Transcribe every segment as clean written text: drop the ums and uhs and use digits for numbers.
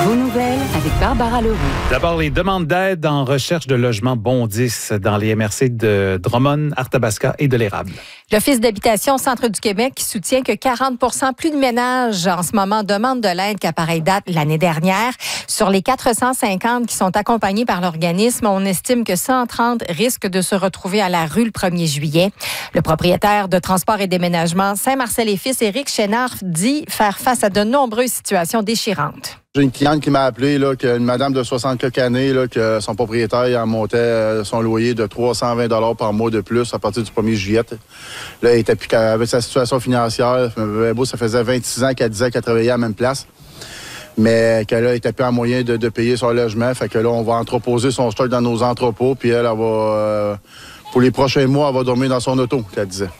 Vos nouvelles avec Barbara Leroux. D'abord, les demandes d'aide en recherche de logements bondissent dans les MRC de Drummond, Arthabasca et de l'Érable. L'Office d'habitation Centre du Québec qui soutient que 40 plus de ménages en ce moment demandent de l'aide qu'à pareille date l'année dernière. Sur les 450 qui sont accompagnés par l'organisme, on estime que 130 risquent de se retrouver à la rue le 1er juillet. Le propriétaire de Transport et Déménagement Saint-Marcel-et-Fils, Éric Chénard, dit faire face à de nombreuses situations déchirantes. J'ai une cliente qui m'a appelé, là, une madame de 60 quelques années, là, que son propriétaire il en montait son loyer de 320 $ par mois de plus à partir du 1er juillet. Là, elle était plus avec sa situation financière. Ça faisait 26 ans qu'elle disait qu'elle travaillait à la même place. Mais qu'elle n'était plus en moyen de payer son logement. Fait que là, on va entreposer son stock dans nos entrepôts. Puis elle va, pour les prochains mois, elle va dormir dans son auto, qu'elle disait.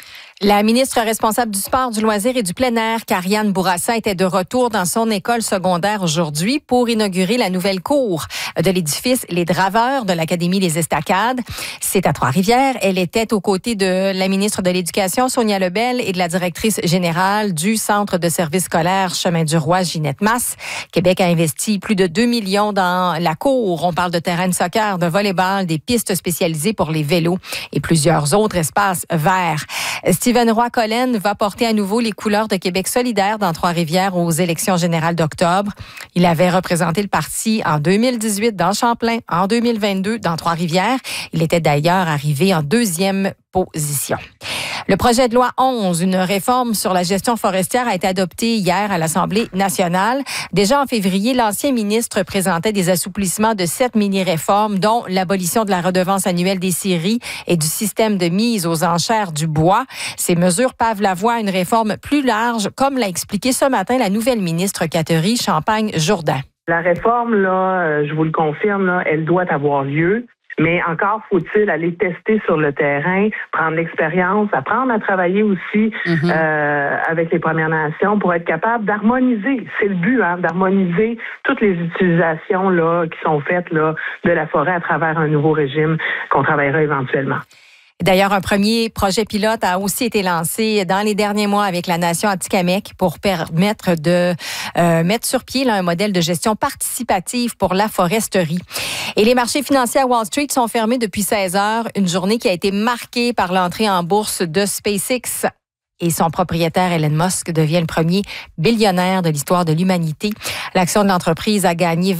La ministre responsable du sport, du loisir et du plein air, Karianne Bourassa, était de retour dans son école secondaire aujourd'hui pour inaugurer la nouvelle cour de l'édifice Les Draveurs de l'Académie des Estacades. C'est à Trois-Rivières. Elle était aux côtés de la ministre de l'Éducation, Sonia Lebel, et de la directrice générale du Centre de services scolaires Chemin du Roi, Ginette Masse. Québec a investi plus de 2 millions dans la cour. On parle de terrain de soccer, de volleyball, des pistes spécialisées pour les vélos et plusieurs autres espaces verts. Stephen Roy-Collen va porter à nouveau les couleurs de Québec solidaire dans Trois-Rivières aux élections générales d'octobre. Il avait représenté le parti en 2018 dans Champlain, en 2022 dans Trois-Rivières. Il était d'ailleurs arrivé en 2e position. Le projet de loi 11, une réforme sur la gestion forestière, a été adopté hier à l'Assemblée nationale. Déjà en février, l'ancien ministre présentait des assouplissements de 7 mini-réformes, dont l'abolition de la redevance annuelle des scieries et du système de mise aux enchères du bois. Ces mesures pavent la voie à une réforme plus large, comme l'a expliqué ce matin la nouvelle ministre Catherine Champagne-Jourdain. La réforme, là, je vous le confirme, là, elle doit avoir lieu. Mais encore faut-il aller tester sur le terrain, prendre l'expérience, apprendre à travailler aussi avec les Premières Nations pour être capable d'harmoniser. C'est le but, d'harmoniser toutes les utilisations là qui sont faites là de la forêt à travers un nouveau régime qu'on travaillera éventuellement. D'ailleurs, un premier projet pilote a aussi été lancé dans les derniers mois avec la Nation Atikamekw pour permettre de mettre sur pied là, un modèle de gestion participative pour la foresterie. Et les marchés financiers à Wall Street sont fermés depuis 16 heures, une journée qui a été marquée par l'entrée en bourse de SpaceX. Et son propriétaire, Elon Musk, devient le premier billionnaire de l'histoire de l'humanité. L'action de l'entreprise a gagné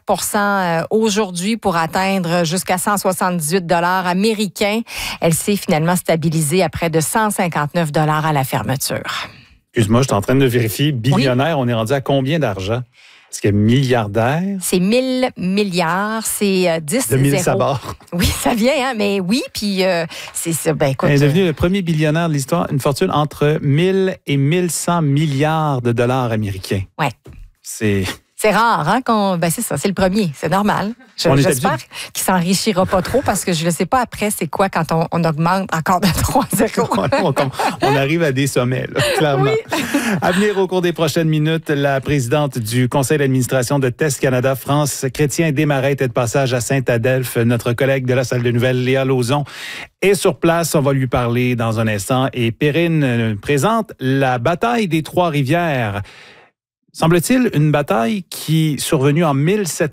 24% aujourd'hui pour atteindre jusqu'à 178 $ américains. Elle s'est finalement stabilisée à près de 159 $ à la fermeture. Excuse-moi, je suis en train de vérifier. Billionnaire, oui. On est rendu à combien d'argent? Est-ce qu'il y a milliardaire? C'est 1000 milliards, c'est 10 de 1000 zéros. sabords. Oui, ça vient, mais oui, puis c'est ça. Ben, écoute, il est devenu le premier billionnaire de l'histoire, une fortune entre 1000 et 1100 milliards de dollars américains. Ouais. C'est rare, c'est ça, c'est le premier, c'est normal. J'espère qu'il s'enrichira pas trop parce que je ne sais pas après c'est quoi quand on augmente encore de 3 zéros. On arrive à des sommets, là, clairement. Oui. À venir au cours des prochaines minutes, la présidente du conseil d'administration de Test Canada France, Chrétien Desmarais, était de passage à Saint-Adelphe. Notre collègue de la salle de nouvelles, Léa Lauzon, est sur place. On va lui parler dans un instant. Et Perrine présente la bataille des Trois-Rivières. Semble-t-il une bataille qui est survenue en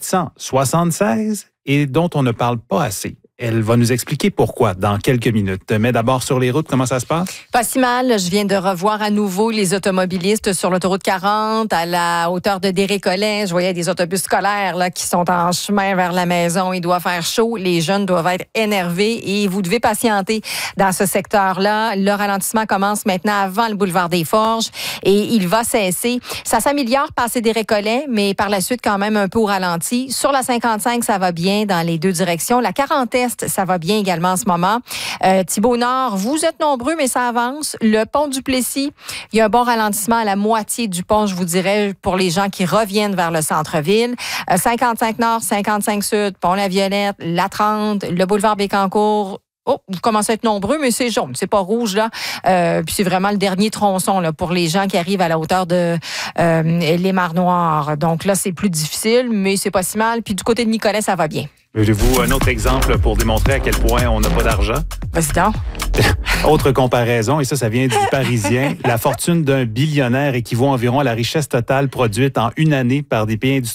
1776 et dont on ne parle pas assez. Elle va nous expliquer pourquoi dans quelques minutes. Mais d'abord, sur les routes, comment ça se passe? Pas si mal. Je viens de revoir à nouveau les automobilistes sur l'autoroute 40 à la hauteur de Desrécollets. Je voyais des autobus scolaires là, qui sont en chemin vers la maison. Il doit faire chaud. Les jeunes doivent être énervés et vous devez patienter dans ce secteur-là. Le ralentissement commence maintenant avant le boulevard des Forges et il va cesser. Ça s'améliore passé Desrécollets, mais par la suite quand même un peu au ralenti. Sur la 55, ça va bien dans les deux directions. La 40 Est, ça va bien également en ce moment. Thibault-Nord, vous êtes nombreux, mais ça avance. Le pont du Plessis, il y a un bon ralentissement à la moitié du pont, je vous dirais, pour les gens qui reviennent vers le centre-ville. 55 Nord, 55 Sud, Pont-la-Violette, la 30, le boulevard Bécancour. Oh, vous commencez à être nombreux, mais c'est jaune, c'est pas rouge, là. Puis c'est vraiment le dernier tronçon là, pour les gens qui arrivent à la hauteur de les Mares Noires. Donc là, c'est plus difficile, mais c'est pas si mal. Puis du côté de Nicolet, ça va bien. Voulez-vous un autre exemple pour démontrer à quel point on n'a pas d'argent? Vas-y donc. Autre comparaison, et ça vient du Parisien. La fortune d'un billionnaire équivaut environ à la richesse totale produite en une année par des pays industriels